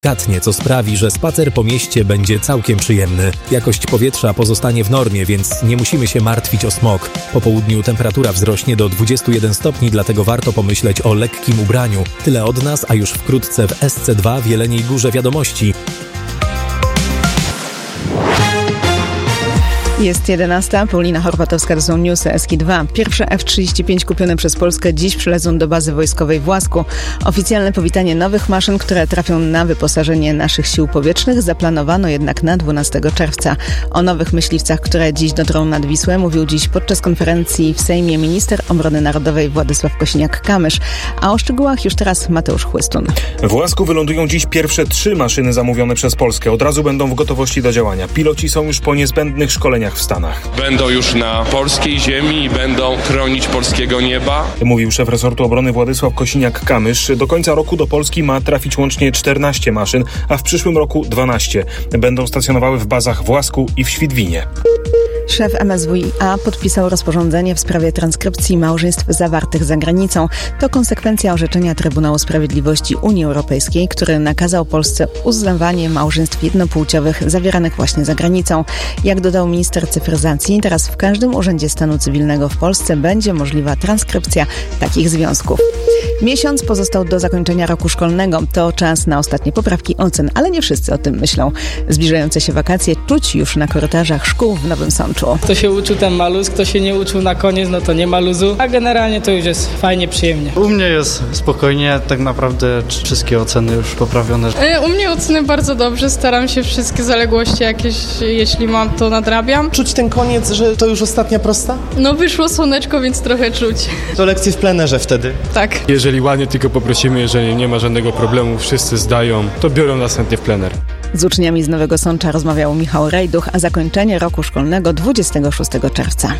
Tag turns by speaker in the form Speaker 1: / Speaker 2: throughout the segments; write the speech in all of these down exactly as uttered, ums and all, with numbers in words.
Speaker 1: delikatnie, co sprawi, że spacer po mieście będzie całkiem przyjemny. Jakość powietrza pozostanie w normie, więc nie musimy się martwić o smog. Po południu temperatura wzrośnie do dwudziestu jeden stopni, dlatego warto pomyśleć o lekkim ubraniu. Tyle od nas, a już wkrótce w S C dwa w Jeleniej Górze wiadomości.
Speaker 2: Jest jedenasta, Paulina Horwatowska, to są newsy S K dwa. Pierwsze F trzydzieści pięć kupione przez Polskę dziś przylecą do bazy wojskowej w Łasku. Oficjalne powitanie nowych maszyn, które trafią na wyposażenie naszych sił powietrznych, zaplanowano jednak na dwunastego czerwca. O nowych myśliwcach, które dziś dotrą nad Wisłę, mówił dziś podczas konferencji w Sejmie minister obrony narodowej Władysław Kosiniak-Kamysz. A o szczegółach już teraz Mateusz Chłystun.
Speaker 3: W Łasku wylądują dziś pierwsze trzy maszyny zamówione przez Polskę. Od razu będą w gotowości do działania. Piloci są już po niezbędnych szkoleniach w Stanach.
Speaker 4: Będą już na polskiej ziemi i będą chronić polskiego nieba.
Speaker 3: Mówił szef resortu obrony Władysław Kosiniak-Kamysz. Do końca roku do Polski ma trafić łącznie czternaście maszyn, a w przyszłym roku dwanaście. Będą stacjonowały w bazach w Łasku i w Świdwinie.
Speaker 2: Szef M S W i A podpisał rozporządzenie w sprawie transkrypcji małżeństw zawartych za granicą. To konsekwencja orzeczenia Trybunału Sprawiedliwości Unii Europejskiej, który nakazał Polsce uznawanie małżeństw jednopłciowych zawieranych właśnie za granicą. Jak dodał minister cyfryzacji, teraz w każdym urzędzie stanu cywilnego w Polsce będzie możliwa transkrypcja takich związków. Miesiąc pozostał do zakończenia roku szkolnego. To czas na ostatnie poprawki ocen, ale nie wszyscy o tym myślą. Zbliżające się wakacje czuć już na korytarzach szkół w Nowym Sączu.
Speaker 5: Kto się uczył, ten ma luz, kto się nie uczył na koniec, no to nie ma luzu, a generalnie to już jest fajnie, przyjemnie.
Speaker 6: U mnie jest spokojnie, tak naprawdę wszystkie oceny już poprawione.
Speaker 7: U mnie oceny bardzo dobrze, staram się wszystkie zaległości jakieś, jeśli mam, to nadrabiam.
Speaker 8: Czuć ten koniec, że to już ostatnia prosta?
Speaker 7: No wyszło słoneczko, więc trochę czuć.
Speaker 8: To lekcje w plenerze wtedy?
Speaker 7: Tak.
Speaker 9: Jeżeli ładnie tylko poprosimy, jeżeli nie ma żadnego problemu, wszyscy zdają, to biorą następnie w plener.
Speaker 2: Z uczniami z Nowego Sącza rozmawiał Michał Rejduch, a zakończenie roku szkolnego dwudziestego szóstego czerwca.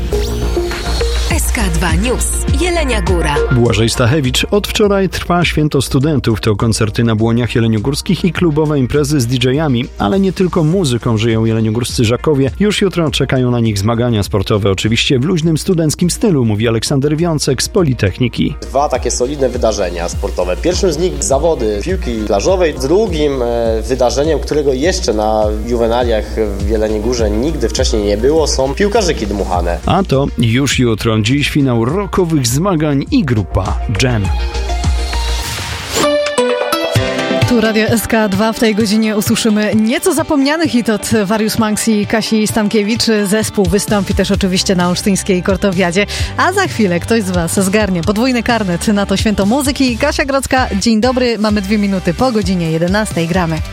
Speaker 10: S K dwa News. Jelenia Góra.
Speaker 11: Błażej Stachewicz. Od wczoraj trwa Święto Studentów. To koncerty na Błoniach jeleniogórskich i klubowe imprezy z didżejami. Ale nie tylko muzyką żyją jeleniogórscy Żakowie. Już jutro czekają na nich zmagania sportowe. Oczywiście w luźnym studenckim stylu, mówi Aleksander Wiącek z Politechniki.
Speaker 12: Dwa takie solidne wydarzenia sportowe. Pierwszym z nich zawody piłki plażowej. Drugim e, wydarzeniem, którego jeszcze na juwenaliach w Jeleniej Górze nigdy wcześniej nie było, są piłkarzyki dmuchane.
Speaker 11: A to już jutro. Dziś finał rockowych zmagań i grupa Jam.
Speaker 13: Tu Radio S K dwa. W tej godzinie usłyszymy nieco zapomniany hit od Warius Manx i Kasi Stankiewicz. Zespół wystąpi też oczywiście na olsztyńskiej Kortowiadzie. A za chwilę ktoś z Was zgarnie podwójny karnet na to święto muzyki. Kasia Grodzka, dzień dobry. Mamy dwie minuty po godzinie jedenastej. Gramy.